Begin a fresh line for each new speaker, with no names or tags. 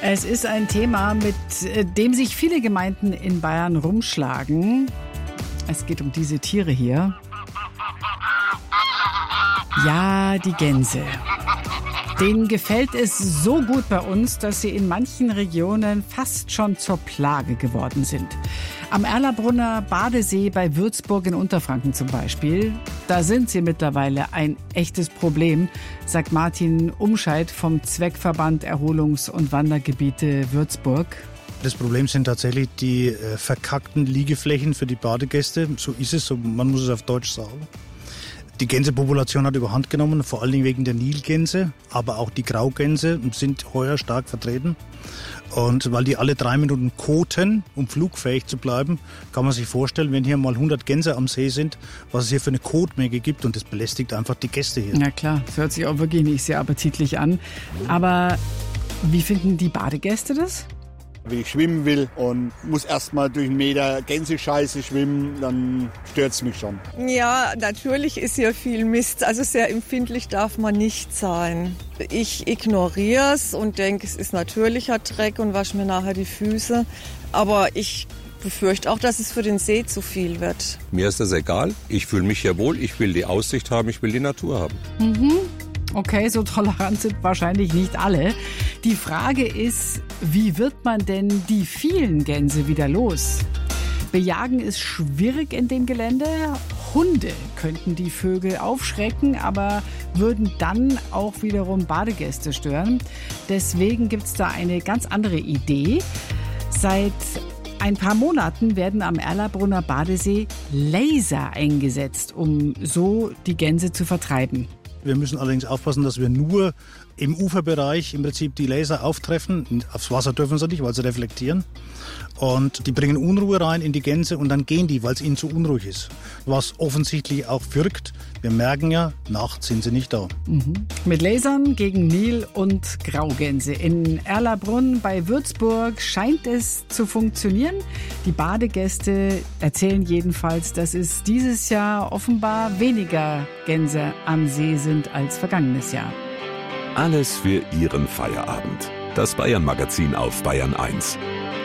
Es ist ein Thema, mit dem sich viele Gemeinden in Bayern rumschlagen. Es geht um diese Tiere hier. Ja, die Gänse. Denen gefällt es so gut bei uns, dass sie in manchen Regionen fast schon zur Plage geworden sind. Am Erlabrunner Badesee bei Würzburg in Unterfranken zum Beispiel, da sind sie mittlerweile ein echtes Problem, sagt Martin Umscheid vom Zweckverband Erholungs- und Wandergebiete Würzburg.
Das Problem sind tatsächlich die verkackten Liegeflächen für die Badegäste. So ist es, so, man muss es auf Deutsch sagen. Die Gänsepopulation hat überhand genommen, vor allen Dingen wegen der Nilgänse, aber auch die Graugänse sind heuer stark vertreten. Und weil die alle 3 Minuten koten, um flugfähig zu bleiben, kann man sich vorstellen, wenn hier mal 100 Gänse am See sind, was es hier für eine Kotmenge gibt, und das belästigt einfach die Gäste hier.
Ja klar, das hört sich auch wirklich nicht sehr appetitlich an. Aber wie finden die Badegäste das?
Wenn ich schwimmen will und muss erst mal durch 1 Meter Gänsescheiße schwimmen, dann stört's mich schon.
Ja, natürlich ist hier viel Mist. Also sehr empfindlich darf man nicht sein. Ich ignoriere es und denke, es ist natürlicher Dreck und wasche mir nachher die Füße. Aber ich befürchte auch, dass es für den See zu viel wird.
Mir ist das egal. Ich fühle mich hier wohl. Ich will die Aussicht haben. Ich will die Natur haben.
Okay, so tolerant sind wahrscheinlich nicht alle. Die Frage ist, wie wird man denn die vielen Gänse wieder los? Bejagen ist schwierig in dem Gelände. Hunde könnten die Vögel aufschrecken, aber würden dann auch wiederum Badegäste stören. Deswegen gibt es da eine ganz andere Idee. Seit ein paar Monaten werden am Erlabrunner Badesee Laser eingesetzt, um so die Gänse zu vertreiben.
Wir müssen allerdings aufpassen, dass wir nur im Uferbereich im Prinzip die Laser auftreffen. Aufs Wasser dürfen sie nicht, weil sie reflektieren. Und die bringen Unruhe rein in die Gänse und dann gehen die, weil es ihnen zu unruhig ist. Was offensichtlich auch wirkt. Wir merken ja, nachts sind sie nicht da.
Mit Lasern gegen Nil- und Graugänse. In Erlabrunn bei Würzburg scheint es zu funktionieren. Die Badegäste erzählen jedenfalls, dass es dieses Jahr offenbar weniger Gänse am See sind als vergangenes Jahr.
Alles für Ihren Feierabend. Das Bayern-Magazin auf Bayern 1.